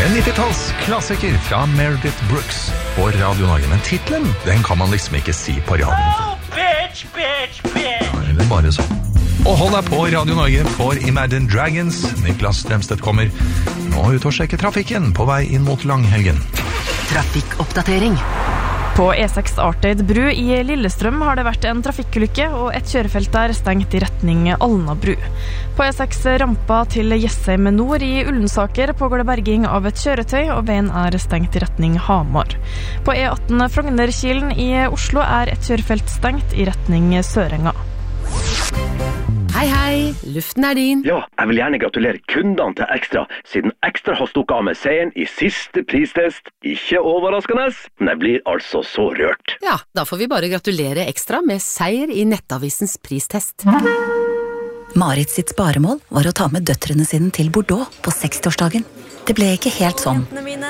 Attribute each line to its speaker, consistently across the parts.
Speaker 1: En 90-talls klassiker fra Meredith Brooks på Radio Norge, men titlen, den kan man liksom ikke si på radio.
Speaker 2: Oh, bitch, bitch, bitch!
Speaker 1: Ja, eller bare sånn. Og hold deg på Radio Norge for Imagine Dragons. Niklas Strømstedt kommer nå ut og sjekker trafikken på vei inn mot langhelgen.
Speaker 3: Trafikkoppdatering.
Speaker 4: På E6 Arteid bru i Lillestrøm har det vært en trafikkulykke, og et kjørefelt er stengt i retning Alnabru. På E6 rampa til Jessheim nord i Ullensaker pågår det berging av et kjøretøy, og veien er stengt i retning Hamar. På E18 Frognerkilen i Oslo er et kjørefelt stengt i retning Sørenga.
Speaker 3: Hei, hei, luften er din.
Speaker 5: Ja, jeg vil gjerne gratulere kundene til Extra, siden Extra har stukket av med seieren i siste pristest. Ikke overraskende, men jeg blir altså så rørt.
Speaker 3: Ja, da får vi bare gratulere Extra med seier i Nettavisens pristest.
Speaker 6: Marit sitt sparemål var å ta med døtrene sine til Bordeaux på 60-årsdagen. Det ble ikke helt sånn.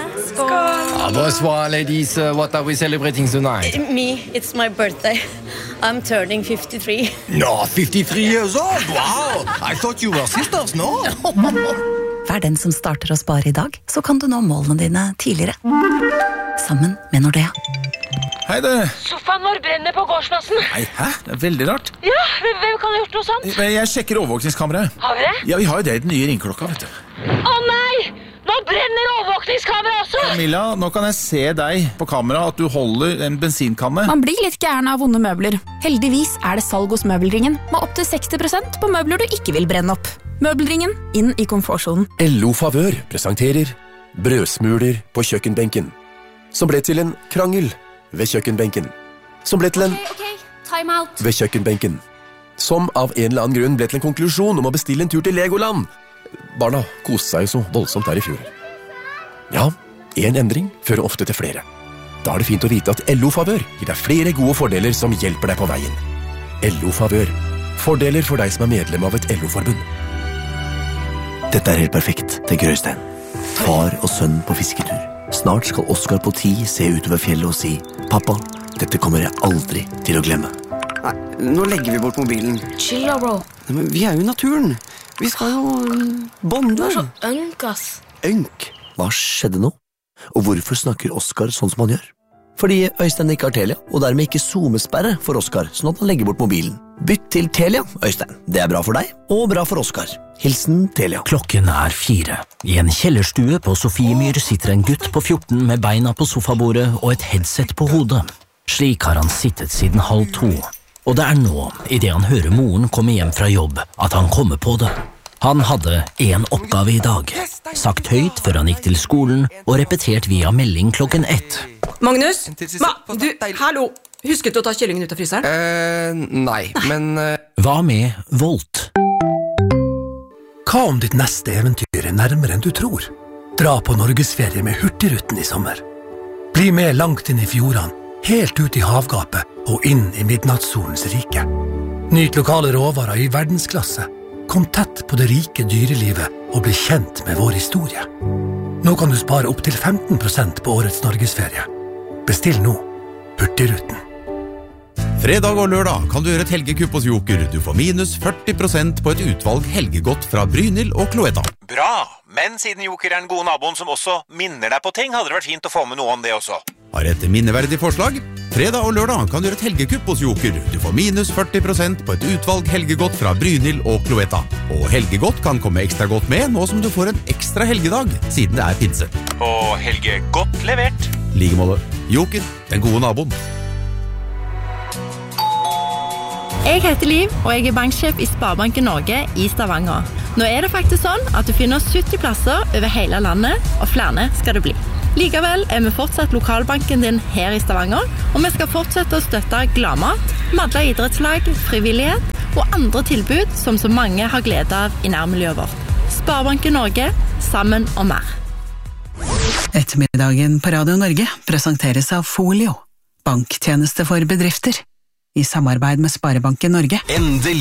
Speaker 7: Bonsoir, ladies. What are we celebrating tonight?
Speaker 8: Me, it's my birthday. I'm turning 53.
Speaker 7: No, 53 years old. Wow! I thought you were sisters, no?
Speaker 6: Vær den som starter å spare i dag, så kan du nå målene dine tidligere. Sammen med Nordea.
Speaker 7: Hei, du.
Speaker 8: Sofaen vår brenner på gårdsplassen.
Speaker 7: Nei, hæ? Det er veldig rart.
Speaker 8: Ja, hvem kan ha gjort noe sånt?
Speaker 7: Jeg sjekker overvåkningskameraet.
Speaker 8: Har vi det?
Speaker 7: Ja, vi har jo det i den nye ringklokka, vet du.
Speaker 8: Å nei! Nå brenner overvåkningskamera også!
Speaker 7: Camilla, nå kan jeg se deg på kamera at du holder en bensinkanne.
Speaker 9: Man blir litt gæren av vonde møbler. Heldigvis er det salg hos Møbelringen, med opp til 60% på møbler du ikke vil brenne opp. Møbelringen, inn i komfortsonen.
Speaker 10: LO Favør presenterer brødsmuler på kjøkkenbenken, som ble til en krangel ved kjøkkenbenken, som ble til en
Speaker 9: time out.
Speaker 10: ved kjøkkenbenken, som av en eller annen grunn ble til en konklusjon om å bestille en tur til Legoland. Barna koste seg jo så voldsomt der i fjor. Ja, en endring fører ofte til flere. Da er det fint å vite at LO Favør gir deg flere gode fordeler som hjelper deg på veien. LO Favør. Fordeler for deg som er medlem av et LO-forbund. Dette er helt perfekt, tenker Øystein. Far og sønn på fisketur. Snart skal Oskar på 10 se utover fjellet og si «Pappa, dette kommer jeg aldri til å glemme».
Speaker 11: Nei, nå legger vi bort mobilen.
Speaker 8: Chill da, bro.
Speaker 11: Nei, men vi er jo i naturen. Vi skal jo bonde.
Speaker 8: Du er så ønk, ass.
Speaker 10: Ønk? Hva skjedde nå? Og hvorfor snakker Oskar sånn som han gjør? Fordi Øystein ikke har Telia, og dermed ikke zoomesperre for Oskar, sånn at han legger bort mobilen. Bytt til Telia, Øystein. Det er bra for deg, og bra for Oskar. Hilsen Telia.
Speaker 12: Klokken er 4. I en kjellerstue på Sofiemyr sitter en gutt på 14 med beina på sofabordet og et headset på hodet. Slik har han sittet siden 1:30. Og det er nå, i det han hører moren komme hjem fra jobb, at han kommer på det. Han hadde en oppgave i dag, sagt høyt før han gikk til skolen, og repetert via melding klokken 1.
Speaker 13: Magnus? Du, hallo! Husket du å ta kyllingen ut av fryseren?
Speaker 11: Nei, men...
Speaker 12: Hva med Volt?
Speaker 14: Hva om ditt neste eventyr er nærmere enn du tror? Dra på Norgesferie med Hurtigruten i sommer. Bli med langt inn i fjordene, helt ut i havgapet og inn i midnattssolens rike. Nyt lokale råvarer i verdensklasse. Kom tett på det rike dyrelivet og bli kjent med vår historie. Nå kan du spare opp til 15% på årets Norgesferie. Bestill nå Hurtigruten.
Speaker 15: Fredag og lørdag kan du gjøre et helgekupp hos Joker. Du får minus 40% på et utvalg helgegodt fra Brynhild og Cloetta.
Speaker 16: Bra, men siden Joker er den gode naboen som også minner deg på ting, hadde det vært fint å få med noe om det også.
Speaker 15: Har et minneverdig forslag? Fredag og lørdag kan du gjøre et helgekupp hos Joker. Du får minus 40% på et utvalg helgegodt fra Brynhild og Cloetta. Og helgegodt kan komme ekstra godt med, nå som du får en ekstra helgedag, siden det er pinse.
Speaker 16: Og helgegodt levert.
Speaker 15: Like måte. Joker, den gode naboen.
Speaker 17: Jeg heter Liv, og jeg er banksjef i Sparebanken Norge i Stavanger. Nå er det faktisk sånn at du finner 70 plasser over hele landet, og flere skal det bli. Likevel er vi fortsatt lokalbanken din her i Stavanger, og vi skal fortsette å støtte gladmat, madla idrettslag, frivillighet og andre tilbud som så mange har glede av i nærmiljøet vårt. Sparebanken Norge, sammen og mer.
Speaker 18: Ettermiddagen på Radio Norge presenteres av Folio, banktjeneste for bedrifter, i samarbeid med Sparebanken Norge.